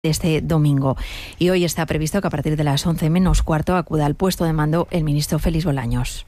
este domingo. Y hoy está previsto que a partir de las 11 menos cuarto acuda al puesto de mando el ministro Félix Bolaños.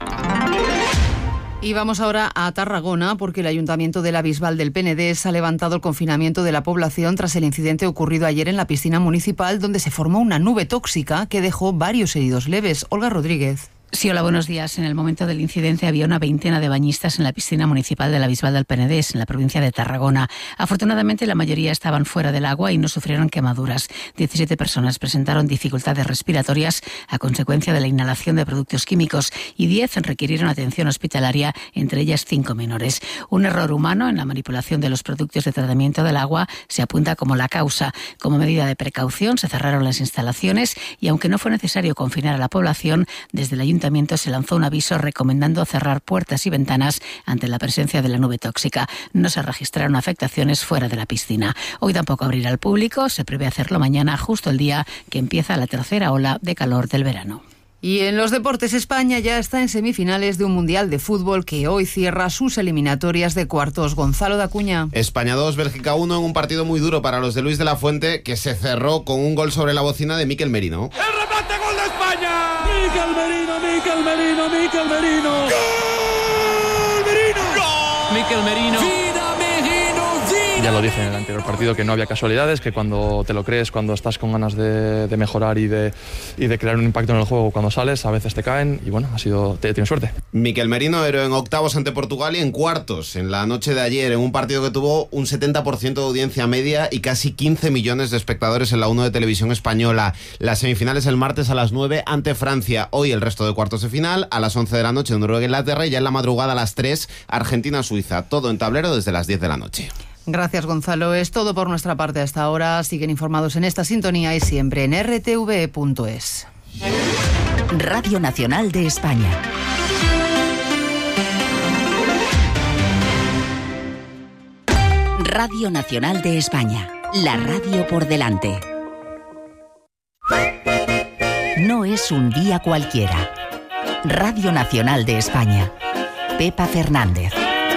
Y vamos ahora a Tarragona, porque el Ayuntamiento de la Bisbal del Penedés ha levantado el confinamiento de la población tras el incidente ocurrido ayer en la piscina municipal, donde se formó una nube tóxica que dejó varios heridos leves. Olga Rodríguez. Sí, hola, buenos días. En el momento del incidente había una veintena de bañistas en la piscina municipal de la Bisbal del Penedés, en la provincia de Tarragona. Afortunadamente, la mayoría estaban fuera del agua y no sufrieron quemaduras. 17 personas presentaron dificultades respiratorias a consecuencia de la inhalación de productos químicos y 10 requirieron atención hospitalaria, entre ellas 5 menores. Un error humano en la manipulación de los productos de tratamiento del agua se apunta como la causa. Como medida de precaución, se cerraron las instalaciones y, aunque no fue necesario confinar a la población, desde el Ayuntamiento se lanzó un aviso recomendando cerrar puertas y ventanas ante la presencia de la nube tóxica. No se registraron afectaciones fuera de la piscina. Hoy tampoco abrirá al público, se prevé hacerlo mañana, justo el día que empieza la tercera ola de calor del verano. Y en los deportes, España ya está en semifinales de un Mundial de Fútbol que hoy cierra sus eliminatorias de cuartos. Gonzalo de Acuña. España 2, Bélgica 1 en un partido muy duro para los de Luis de la Fuente, que se cerró con un gol sobre la bocina de Mikel Merino. ¡El remate, gol de España! ¡Mikel Merino, Mikel Merino, Mikel Merino! ¡Gol, Merino! ¡Gol! Mikel Merino. Ya lo dije en el anterior partido, que no había casualidades, que cuando te lo crees, cuando estás con ganas de mejorar y de crear un impacto en el juego, cuando sales, a veces te caen y bueno, tienes suerte. Mikel Merino era en octavos ante Portugal y en cuartos en la noche de ayer, en un partido que tuvo un 70% de audiencia media y casi 15 millones de espectadores en la 1 de Televisión Española. Las semifinales el martes a las 9 ante Francia. Hoy el resto de cuartos de final, a las 11 de la noche Noruega-Inglaterra y ya en la madrugada a las 3 Argentina-Suiza. Todo en tablero desde las 10 de la noche. Gracias, Gonzalo. Es todo por nuestra parte hasta ahora. Siguen informados en esta sintonía y siempre en rtv.es. Radio Nacional de España. Radio Nacional de España. La radio por delante. No es un día cualquiera. Radio Nacional de España. Pepa Fernández.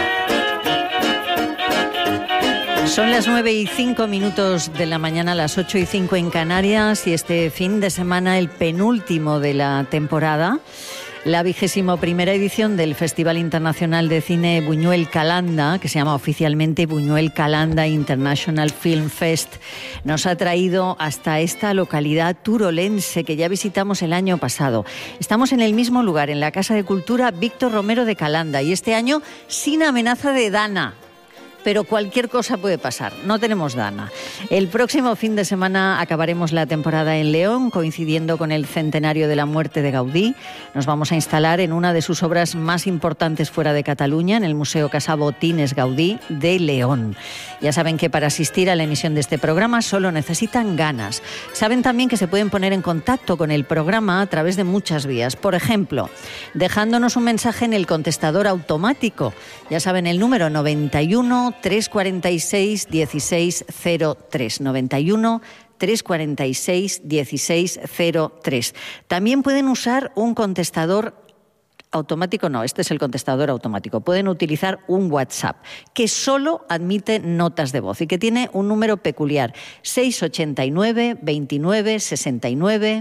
Son las 9:05 de la mañana, las 8:05 en Canarias, y este fin de semana, el penúltimo de la temporada, la 21ª edición del Festival Internacional de Cine Buñuel Calanda, que se llama oficialmente Buñuel Calanda International Film Fest, nos ha traído hasta esta localidad turolense que ya visitamos el año pasado. Estamos en el mismo lugar, en la Casa de Cultura Víctor Romero de Calanda, y este año sin amenaza de Dana. Pero cualquier cosa puede pasar, no tenemos Dana. El próximo fin de semana acabaremos la temporada en León, coincidiendo con el centenario de la muerte de Gaudí. Nos vamos a instalar en una de sus obras más importantes fuera de Cataluña, en el Museo Casa Botines Gaudí de León. Ya saben que para asistir a la emisión de este programa solo necesitan ganas. Saben también que se pueden poner en contacto con el programa a través de muchas vías. Por ejemplo, dejándonos un mensaje en el contestador automático. Ya saben, el número 91 346 1603, 91 346 1603. También pueden usar un contestador automático, no, este es el contestador automático. Pueden utilizar un WhatsApp que solo admite notas de voz y que tiene un número peculiar: 689 29 69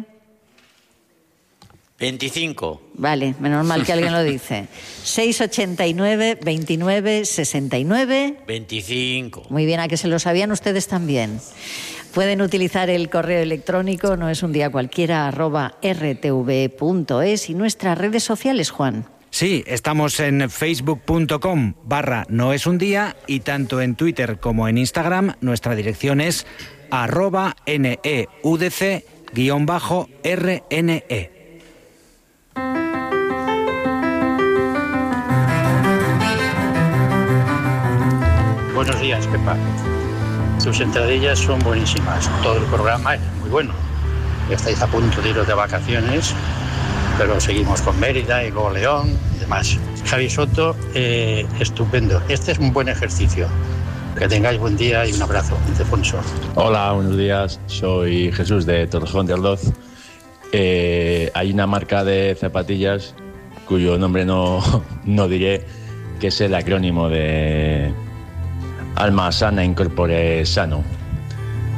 25. Vale, menos mal que alguien lo dice. 689 29 69 25. Muy bien, a que se lo sabían ustedes también. Pueden utilizar el correo electrónico noesundia_cualquiera@rtv.es y nuestras redes sociales, Juan. Sí, estamos en facebook.com/noesundía y tanto en Twitter como en Instagram nuestra dirección es @neudc_rne. Buenos días, Pepa. Tus entradillas son buenísimas. Todo el programa es muy bueno. Estáis a punto de iros de vacaciones, pero seguimos con Mérida y luego León y demás. Javi Soto, estupendo. Este es un buen ejercicio. Que tengáis buen día y un abrazo, Ildefonso. Hola, buenos días. Soy Jesús de Torrejón de Ardoz. Hay una marca de zapatillas cuyo nombre no diré, que es el acrónimo de Alma Sana Incorpore Sano.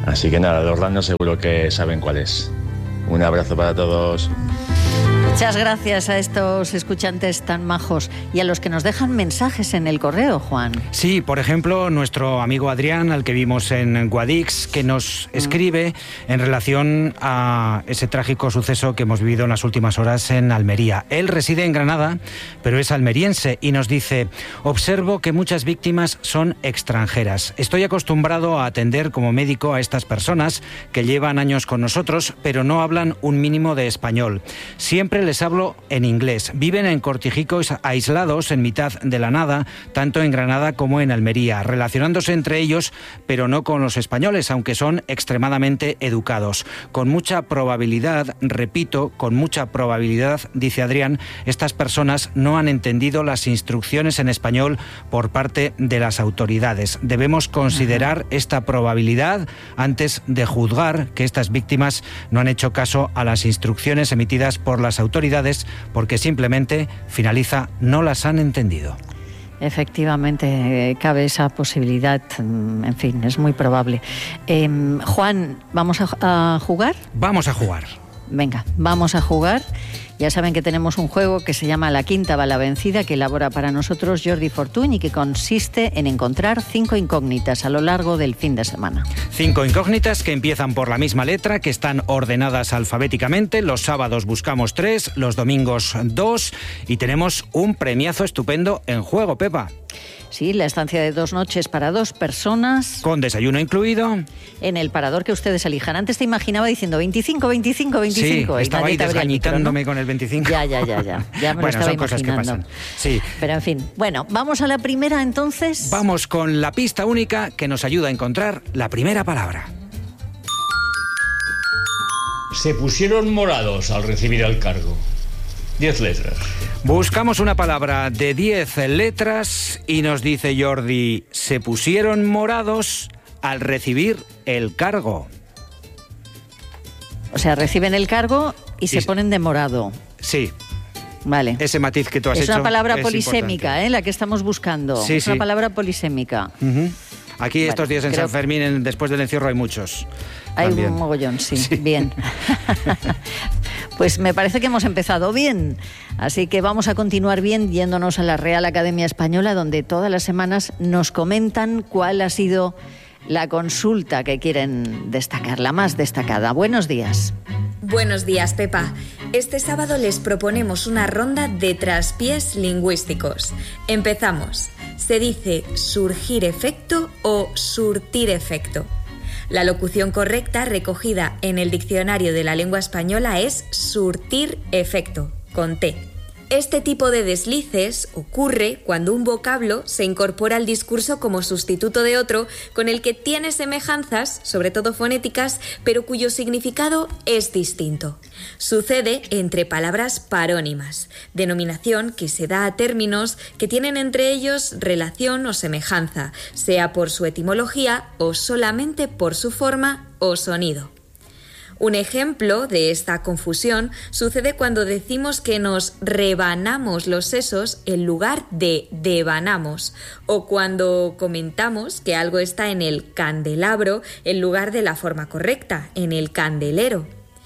Así que nada, los ranos seguro que saben cuál es. Un abrazo para todos. Muchas gracias a estos escuchantes tan majos y a los que nos dejan mensajes en el correo, Juan. Sí, por ejemplo, nuestro amigo Adrián, al que vimos en Guadix, que nos escribe en relación a ese trágico suceso que hemos vivido en las últimas horas en Almería. Él reside en Granada, pero es almeriense y nos dice: observo que muchas víctimas son extranjeras. Estoy acostumbrado a atender como médico a estas personas que llevan años con nosotros, pero no hablan un mínimo de español. Siempre les hablo en inglés. Viven en cortijicos aislados en mitad de la nada, tanto en Granada como en Almería, relacionándose entre ellos, pero no con los españoles, aunque son extremadamente educados. Con mucha probabilidad, repito, con mucha probabilidad, dice Adrián, estas personas no han entendido las instrucciones en español por parte de las autoridades. Debemos considerar esta probabilidad antes de juzgar que estas víctimas no han hecho caso a las instrucciones emitidas por las autoridades, porque simplemente, finaliza, no las han entendido. Efectivamente, cabe esa posibilidad, en fin, es muy probable. Juan, ¿vamos a jugar? Vamos a jugar. Venga, vamos a jugar. Ya saben que tenemos un juego que se llama La Quinta Bala Vencida, que elabora para nosotros Jordi Fortuny y que consiste en encontrar 5 incógnitas a lo largo del fin de semana. 5 incógnitas que empiezan por la misma letra, que están ordenadas alfabéticamente. Los sábados buscamos 3, los domingos 2 y tenemos un premiazo estupendo en juego, Pepa. Sí, la estancia de 2 noches para 2 personas. Con desayuno incluido. En el parador que ustedes elijan. Antes te imaginaba diciendo 25, 25, 25. Sí, estaba ahí desgañitándome, ¿no?, con el 25. Ya me lo estaba son imaginando. Cosas que pasan. Sí. Pero en fin, bueno, vamos a la primera entonces. Vamos con la pista única que nos ayuda a encontrar la primera palabra. Se pusieron morados al recibir el cargo. 10 letras. Buscamos una palabra de 10 letras y nos dice Jordi: se pusieron morados al recibir el cargo. O sea, reciben el cargo y se ponen de morado. Sí. Vale. Ese matiz que tú has hecho. Es una palabra polisémica, importante. la que estamos buscando. Sí, es una palabra polisémica. Uh-huh. Aquí vale, estos días en San Fermín, después del encierro, hay muchos. Hay también. Un mogollón, sí. Bien. Pues me parece que hemos empezado bien. Así que vamos a continuar bien yéndonos a la Real Academia Española, donde todas las semanas nos comentan cuál ha sido la consulta que quieren destacar, la más destacada. Buenos días. Buenos días, Pepa. Este sábado les proponemos una ronda de traspiés lingüísticos. Empezamos. ¿Se dice surgir efecto o surtir efecto? La locución correcta recogida en el diccionario de la lengua española es surtir efecto, con T. Este tipo de deslices ocurre cuando un vocablo se incorpora al discurso como sustituto de otro con el que tiene semejanzas, sobre todo fonéticas, pero cuyo significado es distinto. Sucede entre palabras parónimas, denominación que se da a términos que tienen entre ellos relación o semejanza, sea por su etimología o solamente por su forma o sonido. Un ejemplo de esta confusión sucede cuando decimos que nos rebanamos los sesos en lugar de devanamos, o cuando comentamos que algo está en el candelabro en lugar de la forma correcta, en el candelero.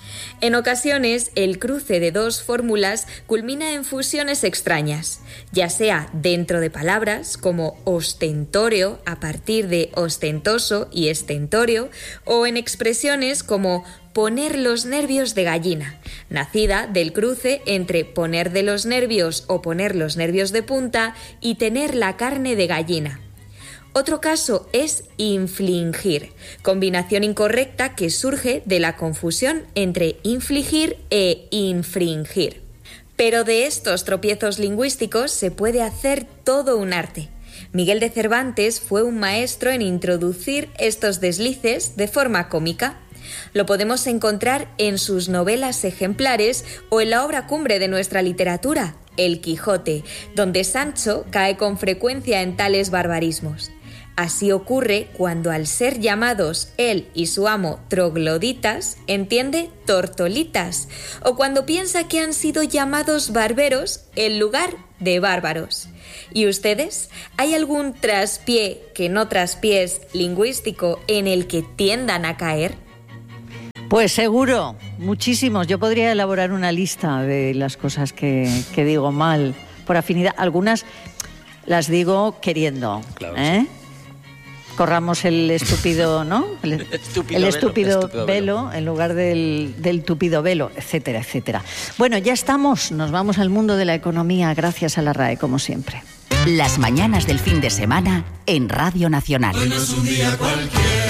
En ocasiones, el cruce de dos fórmulas culmina en fusiones extrañas, ya sea dentro de palabras como ostentorio a partir de ostentoso y estentorio, o en expresiones como poner los nervios de gallina, nacida del cruce entre poner de los nervios o poner los nervios de punta y tener la carne de gallina. Otro caso es infligir, combinación incorrecta que surge de la confusión entre infligir e infringir. Pero de estos tropiezos lingüísticos se puede hacer todo un arte. Miguel de Cervantes fue un maestro en introducir estos deslices de forma cómica. Lo podemos encontrar en sus novelas ejemplares o en la obra cumbre de nuestra literatura, El Quijote, donde Sancho cae con frecuencia en tales barbarismos. Así ocurre cuando al ser llamados él y su amo trogloditas, entiende tortolitas, o cuando piensa que han sido llamados barberos en lugar de bárbaros. ¿Y ustedes? ¿Hay algún traspié que no traspiés lingüístico en el que tiendan a caer? Pues seguro, muchísimos. Yo podría elaborar una lista de las cosas que digo mal por afinidad. Algunas las digo queriendo, claro, ¿eh? Sí. Corramos el estúpido, ¿no? El estúpido velo en lugar del tupido velo, etcétera, etcétera. Bueno, ya estamos. Nos vamos al mundo de la economía gracias a la RAE, como siempre. Las mañanas del fin de semana en Radio Nacional. Hoy no es un día cualquiera.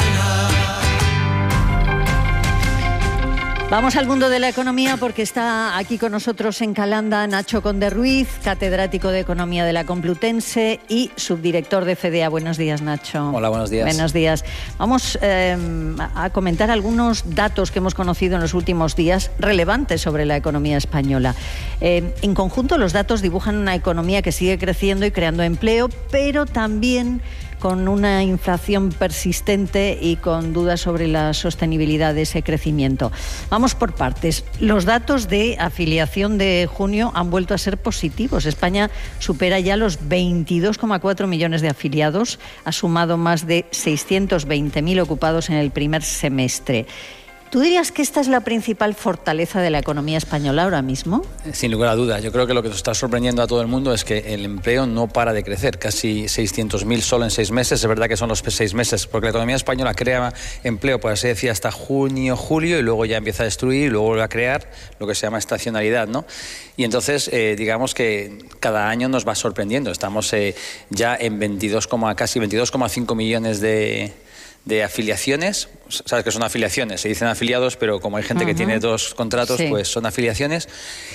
Vamos al mundo de la economía porque está aquí con nosotros en Calanda Nacho Conde Ruiz, catedrático de Economía de la Complutense y subdirector de FEDEA. Buenos días, Nacho. Hola, buenos días. Buenos días. Vamos a comentar algunos datos que hemos conocido en los últimos días relevantes sobre la economía española. En conjunto, los datos dibujan una economía que sigue creciendo y creando empleo, pero también con una inflación persistente y con dudas sobre la sostenibilidad de ese crecimiento. Vamos por partes. Los datos de afiliación de junio han vuelto a ser positivos. España supera ya los 22,4 millones de afiliados, ha sumado más de 620.000 ocupados en el primer semestre. ¿Tú dirías que esta es la principal fortaleza de la economía española ahora mismo? Sin lugar a dudas. Yo creo que lo que nos está sorprendiendo a todo el mundo es que el empleo no para de crecer. Casi 600.000 solo en 6 meses. Es verdad que son los 6 meses, porque la economía española crea empleo, por así decir, hasta junio, julio, y luego ya empieza a destruir y luego vuelve a crear lo que se llama estacionalidad, ¿no? Y entonces, digamos que cada año nos va sorprendiendo. Estamos ya en casi 22,5 millones de afiliaciones. Sabes que son afiliaciones, se dicen afiliados, pero como hay gente que tiene 2 contratos, sí, pues son afiliaciones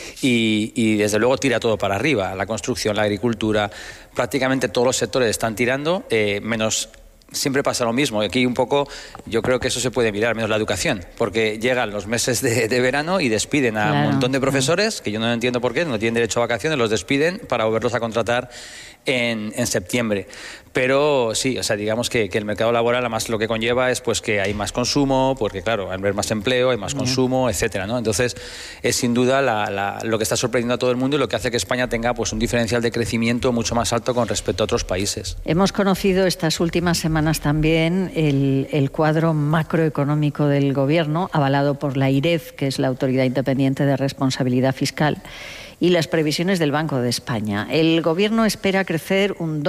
y desde luego tira todo para arriba. La construcción, la agricultura, prácticamente todos los sectores están tirando, menos... Siempre pasa lo mismo. Aquí un poco yo creo que eso se puede mirar, menos la educación, porque llegan los meses de verano y despiden a un montón de profesores, que yo no entiendo por qué, no tienen derecho a vacaciones, los despiden para volverlos a contratar en septiembre. Pero sí, o sea, digamos que el mercado laboral además lo que conlleva es pues que hay más consumo, porque claro, al haber más empleo hay más consumo, etcétera, ¿no? Entonces es sin duda lo que está sorprendiendo a todo el mundo y lo que hace que España tenga pues un diferencial de crecimiento mucho más alto con respecto a otros países. Hemos conocido estas últimas semanas también el cuadro macroeconómico del Gobierno, avalado por la IREF, que es la Autoridad Independiente de Responsabilidad Fiscal, y las previsiones del Banco de España. El Gobierno espera crecer un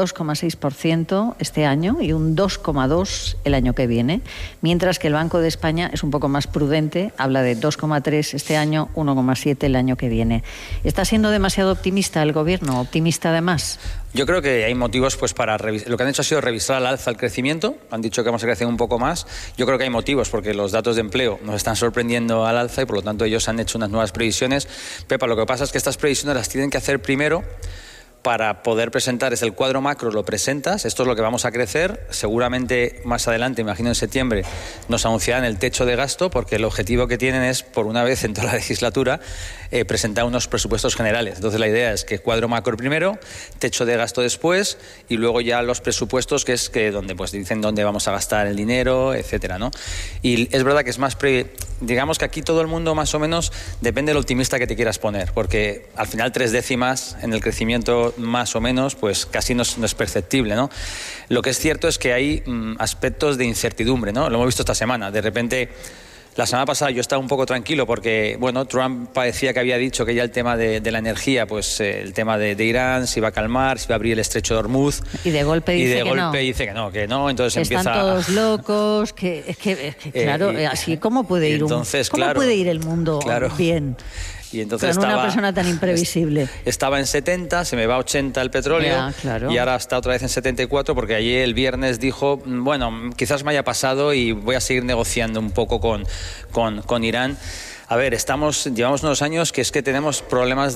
2,6% este año y un 2,2% el año que viene, mientras que el Banco de España es un poco más prudente, habla de 2,3% este año, 1,7% el año que viene. ¿Está siendo demasiado optimista el Gobierno? ¿Optimista además? Yo creo que hay motivos pues para revisar. Lo que han hecho ha sido revisar al alza el crecimiento. Han dicho que vamos a crecer un poco más. Yo creo que hay motivos porque los datos de empleo nos están sorprendiendo al alza y por lo tanto ellos han hecho unas nuevas previsiones. Pepa, lo que pasa es que estas previsiones las tienen que hacer primero para poder presentar, es el cuadro macro, lo presentas, esto es lo que vamos a crecer, seguramente más adelante, imagino en septiembre, nos anunciarán el techo de gasto, porque el objetivo que tienen es, por una vez en toda la legislatura, presentar unos presupuestos generales. Entonces la idea es que cuadro macro primero, techo de gasto después, y luego ya los presupuestos, que es que donde pues dicen dónde vamos a gastar el dinero, etcétera, ¿no? Y es verdad que es más digamos que aquí todo el mundo más o menos depende del optimista que te quieras poner, porque al final 3 décimas en el crecimiento más o menos, pues casi no es perceptible, ¿no? Lo que es cierto es que hay aspectos de incertidumbre, ¿no? Lo hemos visto esta semana. De repente, la semana pasada yo estaba un poco tranquilo porque, bueno, Trump parecía que había dicho que ya el tema de la energía, pues el tema de Irán se iba a calmar, se iba a abrir el estrecho de Hormuz. Y de golpe dice que no, entonces están empieza... Están todos locos, es que claro, así ¿cómo puede ir puede ir el mundo bien? Y entonces con una persona tan imprevisible. Estaba en 70, se me va a 80 el petróleo, y ahora está otra vez en 74 porque ayer el viernes dijo, bueno, quizás me haya pasado y voy a seguir negociando un poco con Irán. A ver, llevamos unos años que es que tenemos problemas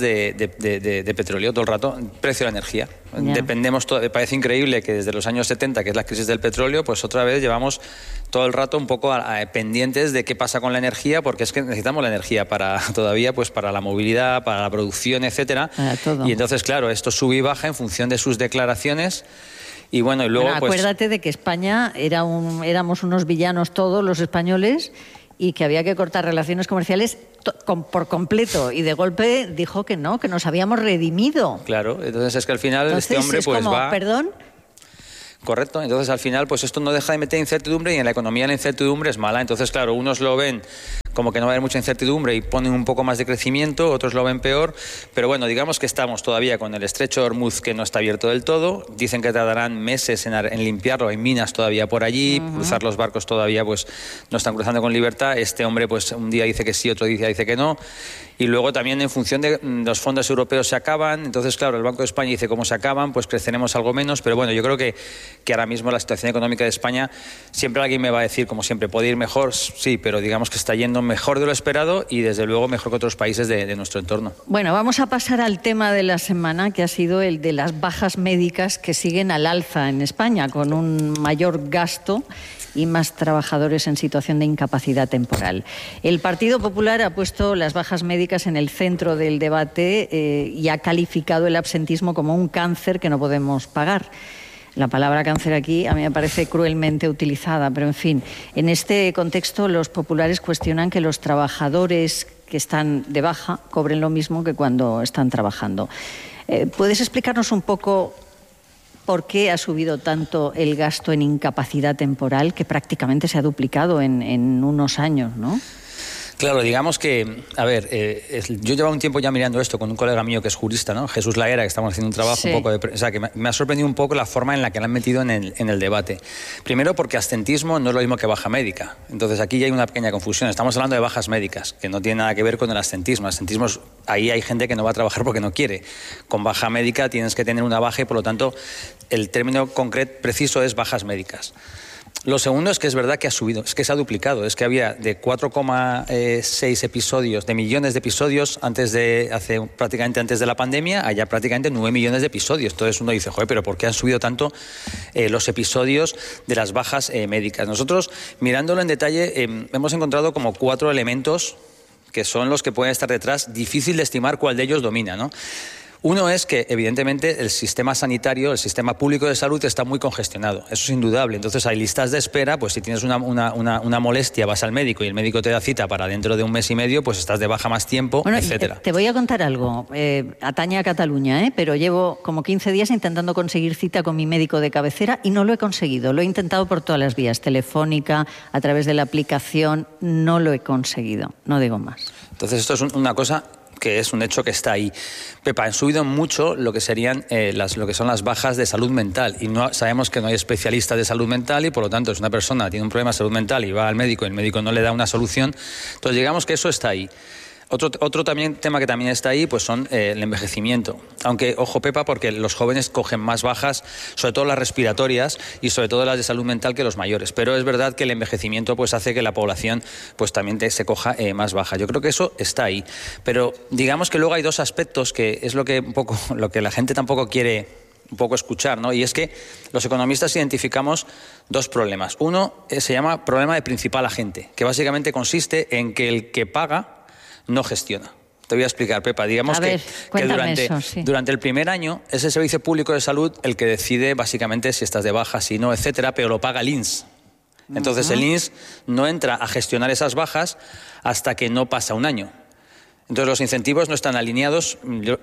de petróleo todo el rato, precio de la energía. Dependemos parece increíble que desde los años 70, que es la crisis del petróleo, pues otra vez llevamos todo el rato un poco pendientes de qué pasa con la energía, porque es que necesitamos la energía para la movilidad, para la producción, etcétera. Para todo. Y entonces, claro, esto sube y baja en función de sus declaraciones. Y bueno, y luego acuérdate de que España éramos unos villanos todos los españoles y que había que cortar relaciones comerciales por completo, y de golpe dijo que no, que nos habíamos redimido. Claro, entonces es que al final este hombre es como, va... ¿Perdón? Correcto, entonces al final pues esto no deja de meter incertidumbre, y en la economía la incertidumbre es mala. Entonces claro, unos lo ven como que no va a haber mucha incertidumbre y ponen un poco más de crecimiento, otros lo ven peor, pero bueno, digamos que estamos todavía con el estrecho de Hormuz, que no está abierto del todo. Dicen que tardarán meses en limpiarlo, hay minas todavía por allí, cruzar los barcos todavía pues no están cruzando con libertad. Este hombre pues un día dice que sí, otro día dice que no, y luego también en función de los fondos europeos se acaban. Entonces claro, el Banco de España dice como se acaban pues creceremos algo menos, pero bueno, yo creo que ahora mismo la situación económica de España, siempre alguien me va a decir, como siempre, ¿puede ir mejor? Sí, pero digamos que está yendo mejor de lo esperado y desde luego mejor que otros países de nuestro entorno. Bueno, vamos a pasar al tema de la semana, que ha sido el de las bajas médicas que siguen al alza en España, con un mayor gasto y más trabajadores en situación de incapacidad temporal. El Partido Popular ha puesto las bajas médicas en el centro del debate y ha calificado el absentismo como un cáncer que no podemos pagar. La palabra cáncer aquí a mí me parece cruelmente utilizada, pero en fin, en este contexto los populares cuestionan que los trabajadores que están de baja cobren lo mismo que cuando están trabajando. ¿Puedes explicarnos un poco por qué ha subido tanto el gasto en incapacidad temporal, que prácticamente se ha duplicado en unos años, ¿no? Claro, digamos que, a ver, yo llevaba un tiempo ya mirando esto con un colega mío que es jurista, ¿no? Jesús Laera, que estamos haciendo un trabajo un poco de... O sea, que me ha sorprendido un poco la forma en la que la han metido en el debate. Primero porque absentismo no es lo mismo que baja médica. Entonces aquí ya hay una pequeña confusión. Estamos hablando de bajas médicas, que no tiene nada que ver con el absentismo. Absentismo, ahí hay gente que no va a trabajar porque no quiere. Con baja médica tienes que tener una baja y por lo tanto el término concreto preciso es bajas médicas. Lo segundo es que es verdad que ha subido, es que se ha duplicado, es que había de 4,6 episodios, de millones de episodios prácticamente antes de la pandemia, allá prácticamente 9 millones de episodios. Entonces uno dice, joder, pero ¿por qué han subido tanto los episodios de las bajas médicas? Nosotros, mirándolo en detalle, hemos encontrado como 4 elementos que son los que pueden estar detrás, difícil de estimar cuál de ellos domina, ¿no? Uno es que, evidentemente, el sistema sanitario, el sistema público de salud está muy congestionado. Eso es indudable. Entonces, hay listas de espera, pues si tienes una molestia, vas al médico y el médico te da cita para dentro de un mes y medio, pues estás de baja más tiempo, etcétera. Te voy a contar algo. Atañe a Cataluña, pero llevo como 15 días intentando conseguir cita con mi médico de cabecera y no lo he conseguido. Lo he intentado por todas las vías, telefónica, a través de la aplicación, no lo he conseguido. No digo más. Entonces, esto es una cosa que es un hecho que está ahí. Pepa, han subido mucho lo que serían lo que son las bajas de salud mental, y no sabemos que no hay especialistas de salud mental y por lo tanto si una persona tiene un problema de salud mental y va al médico y el médico no le da una solución, entonces digamos que eso está ahí. Otro también tema que también está ahí pues son el envejecimiento. Aunque, ojo Pepa, porque los jóvenes cogen más bajas, sobre todo las respiratorias y sobre todo las de salud mental que los mayores. Pero es verdad que el envejecimiento pues hace que la población pues también se coja más baja. Yo creo que eso está ahí. Pero digamos que luego hay 2 aspectos que es lo que la gente tampoco quiere un poco escuchar, ¿no? Y es que los economistas identificamos 2 problemas. Uno se llama problema de principal agente, que básicamente consiste en que el que paga no gestiona. Te voy a explicar, Pepa. Digamos que durante el primer año es el Servicio Público de Salud el que decide básicamente si estás de baja, si no, etcétera, pero lo paga el INS. Entonces el INS no entra a gestionar esas bajas hasta que no pasa un año. Entonces los incentivos no están alineados.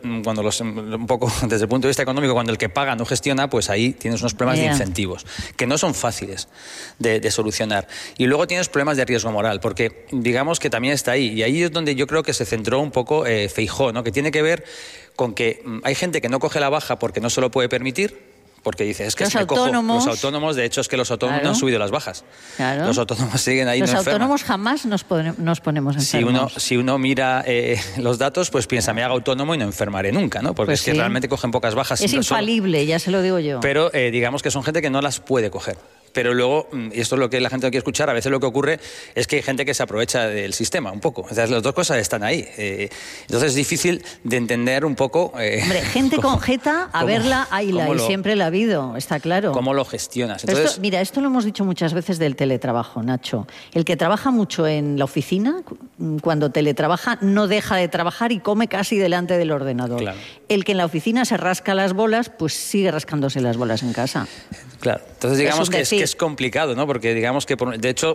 Un poco desde el punto de vista económico, cuando el que paga no gestiona, pues ahí tienes unos problemas de incentivos que no son fáciles de solucionar. Y luego tienes problemas de riesgo moral, porque digamos que también está ahí. Y ahí es donde yo creo que se centró un poco Feijóo, ¿no? Que tiene que ver con que hay gente que no coge la baja porque no se lo puede permitir. Porque dice, es que los autónomos, de hecho es que los autónomos no han subido las bajas. Claro. Los autónomos siguen ahí. Los autónomos jamás nos ponemos enfermos. Si uno mira los datos, pues piensa, me hago autónomo y no enfermaré nunca, ¿no? Porque es que realmente cogen pocas bajas. Es infalible, ya se lo digo yo. Pero digamos que son gente que no las puede coger. Pero luego, y esto es lo que la gente no quiere escuchar, a veces lo que ocurre es que hay gente que se aprovecha del sistema un poco. Entonces, las 2 cosas están ahí. Entonces es difícil de entender un poco... Hombre, gente con jeta, a verla, hayla, y siempre la ha habido, está claro. ¿Cómo lo gestionas? Entonces, esto lo hemos dicho muchas veces del teletrabajo, Nacho. El que trabaja mucho en la oficina, cuando teletrabaja no deja de trabajar y come casi delante del ordenador. Claro. El que en la oficina se rasca las bolas, pues sigue rascándose las bolas en casa. Claro, entonces digamos que es complicado, ¿no? Porque digamos que, de hecho,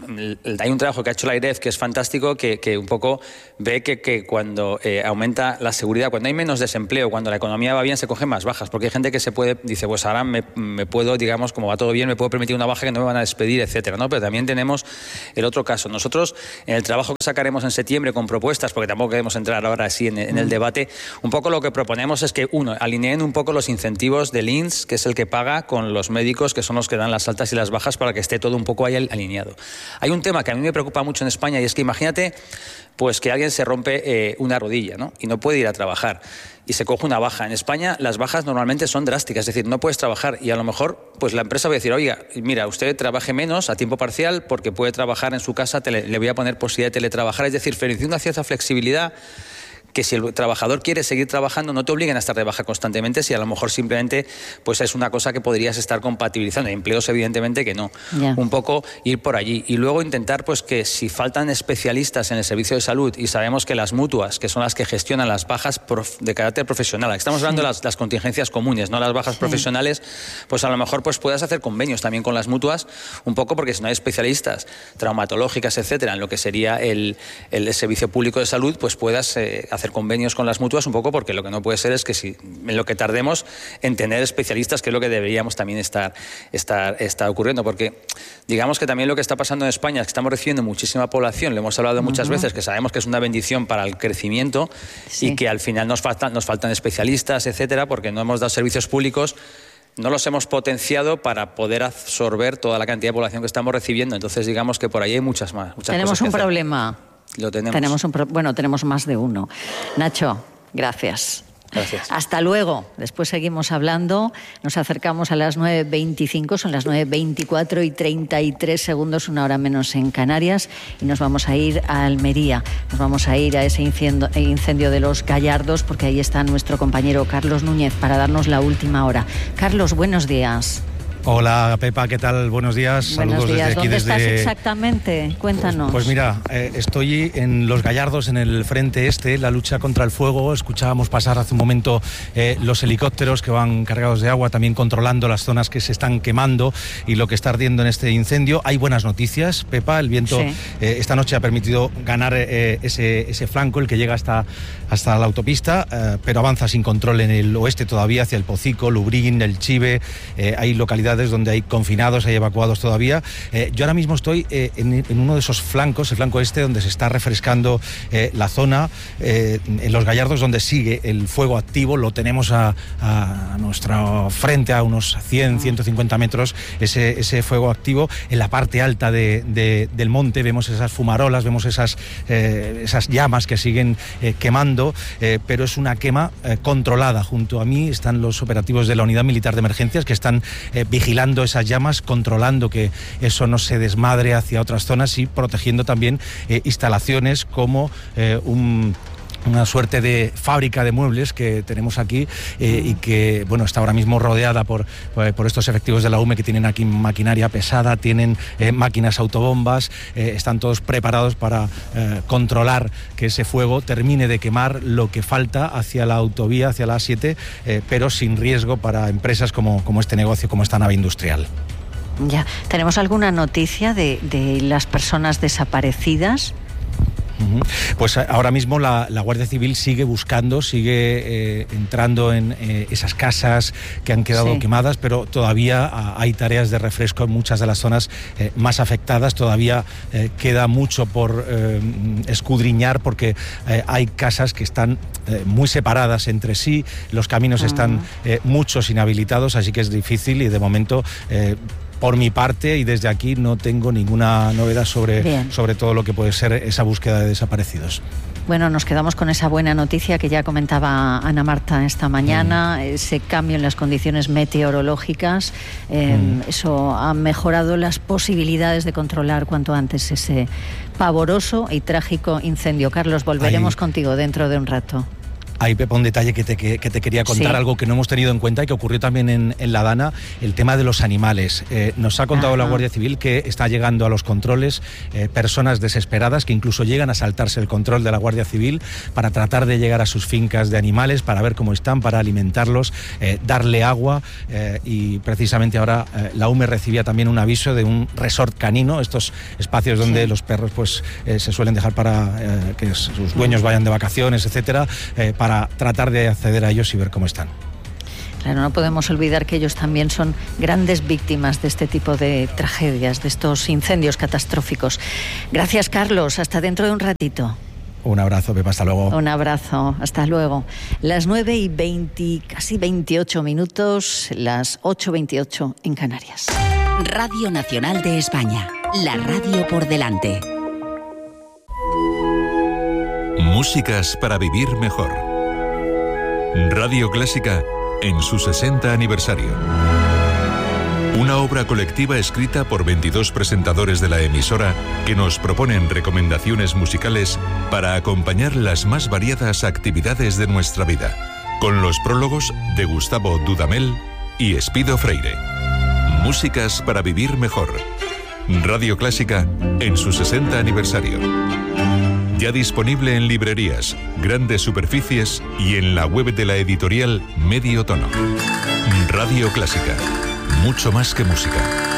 hay un trabajo que ha hecho la AIREF que es fantástico, que un poco ve que cuando aumenta la seguridad, cuando hay menos desempleo, cuando la economía va bien, se cogen más bajas, porque hay gente que dice, pues ahora me puedo, digamos, como va todo bien, me puedo permitir una baja que no me van a despedir, etcétera, ¿no? Pero también tenemos el otro caso. Nosotros, en el trabajo que sacaremos en septiembre con propuestas, porque tampoco queremos entrar ahora así en el debate, un poco lo que proponemos es que, alineen un poco los incentivos del INS, que es el que paga, con los médicos, que son los que dan las altas y las bajas, para que esté todo un poco ahí alineado. Hay un tema que a mí me preocupa mucho en España, y es que imagínate pues que alguien se rompe una rodilla, ¿no? Y no puede ir a trabajar y se coge una baja. En España las bajas normalmente son drásticas, es decir, no puedes trabajar, y a lo mejor pues la empresa va a decir, oiga, mira, usted trabaje menos a tiempo parcial porque puede trabajar en su casa, le voy a poner posibilidad de teletrabajar, es decir, una cierta flexibilidad, que si el trabajador quiere seguir trabajando, no te obliguen a estar de baja constantemente, si a lo mejor simplemente pues es una cosa que podrías estar compatibilizando. Empleos, evidentemente, que no. Yeah. Un poco ir por allí. Y luego intentar pues que si faltan especialistas en el servicio de salud, y sabemos que las mutuas, que son las que gestionan las bajas de carácter profesional, estamos hablando de las contingencias comunes, no las bajas profesionales, pues a lo mejor pues puedas hacer convenios también con las mutuas, un poco porque si no hay especialistas traumatológicas, etcétera, en lo que sería el servicio público de salud, pues puedas hacer convenios con las mutuas, un poco porque lo que no puede ser es que en lo que tardemos en tener especialistas, que es lo que deberíamos también estar ocurriendo, porque digamos que también lo que está pasando en España es que estamos recibiendo muchísima población, lo hemos hablado muchas veces, que sabemos que es una bendición para el crecimiento, y que al final nos faltan especialistas, etcétera, porque no hemos dado servicios públicos, no los hemos potenciado para poder absorber toda la cantidad de población que estamos recibiendo. Entonces digamos que por ahí hay muchas Tenemos un problema. Lo tenemos. Tenemos más de uno. Nacho, gracias. Gracias. Hasta luego. Después seguimos hablando. Nos acercamos a las 9:25, son las 9:24 y 33 segundos, una hora menos en Canarias, y nos vamos a ir a Almería. Nos vamos a ir a ese incendio de los Gallardos, porque ahí está nuestro compañero Carlos Núñez para darnos la última hora. Carlos, buenos días. Hola, Pepa, ¿qué tal? Buenos días. Buenos Saludos días. desde aquí. ¿Dónde estás exactamente? Cuéntanos. Pues mira, estoy en Los Gallardos, en el frente este, la lucha contra el fuego. Escuchábamos pasar hace un momento los helicópteros que van cargados de agua, también controlando las zonas que se están quemando y lo que está ardiendo en este incendio. Hay buenas noticias, Pepa. El viento esta noche ha permitido ganar ese flanco, el que llega hasta la autopista, pero avanza sin control en el oeste todavía, hacia el Pocico, Lubrín, el Chive. Hay localidades donde hay confinados, hay evacuados todavía. Yo ahora mismo estoy en uno de esos flancos, el flanco este, donde se está refrescando la zona, en Los Gallardos, donde sigue el fuego activo. Lo tenemos a nuestra frente, a unos 100, 150 metros, ese fuego activo. En la parte alta del monte vemos esas fumarolas, vemos esas llamas que siguen quemando, pero es una quema controlada. Junto a mí están los operativos de la Unidad Militar de Emergencias, que están vigilando esas llamas, controlando que eso no se desmadre hacia otras zonas, y protegiendo también instalaciones como una suerte de fábrica de muebles que tenemos aquí, y que bueno, está ahora mismo rodeada por estos efectivos de la UME, que tienen aquí maquinaria pesada, tienen máquinas autobombas, están todos preparados para controlar que ese fuego termine de quemar lo que falta hacia la autovía, hacia la A7, pero sin riesgo para empresas como este negocio, como esta nave industrial. Ya, ¿tenemos alguna noticia de las personas desaparecidas? Pues ahora mismo la Guardia Civil sigue buscando, sigue entrando en esas casas que han quedado quemadas, pero todavía hay tareas de refresco en muchas de las zonas más afectadas. Todavía queda mucho por escudriñar, porque hay casas que están muy separadas entre sí, los caminos están muchos inhabilitados, así que es difícil, y de momento por mi parte y desde aquí no tengo ninguna novedad sobre todo lo que puede ser esa búsqueda de desaparecidos. Bueno, nos quedamos con esa buena noticia que ya comentaba Ana Marta esta mañana, ese cambio en las condiciones meteorológicas, eso ha mejorado las posibilidades de controlar cuanto antes ese pavoroso y trágico incendio. Carlos, volveremos contigo dentro de un rato. Ahí, Pepa, un detalle que te quería contar, algo que no hemos tenido en cuenta y que ocurrió también en La Dana, el tema de los animales. Nos ha contado la Guardia Civil que está llegando a los controles personas desesperadas que incluso llegan a saltarse el control de la Guardia Civil para tratar de llegar a sus fincas de animales, para ver cómo están, para alimentarlos, darle agua, y precisamente ahora la UME recibía también un aviso de un resort canino, estos espacios donde los perros pues se suelen dejar para que sus dueños vayan de vacaciones, etcétera, para tratar de acceder a ellos y ver cómo están. Claro, no podemos olvidar que ellos también son grandes víctimas de este tipo de tragedias, de estos incendios catastróficos. Gracias, Carlos. Hasta dentro de un ratito. Un abrazo, Pepa, hasta luego. Un abrazo, hasta luego. Las 9:20, casi 28 minutos, las 8:28 en Canarias. Radio Nacional de España, la radio por delante. Músicas para vivir mejor. Radio Clásica en su 60 aniversario. Una obra colectiva escrita por 22 presentadores de la emisora que nos proponen recomendaciones musicales para acompañar las más variadas actividades de nuestra vida, con los prólogos de Gustavo Dudamel y Espido Freire. Músicas para vivir mejor. Radio Clásica en su 60 aniversario. Ya disponible en librerías, grandes superficies y en la web de la editorial Medio Tono. Radio Clásica. Mucho más que música.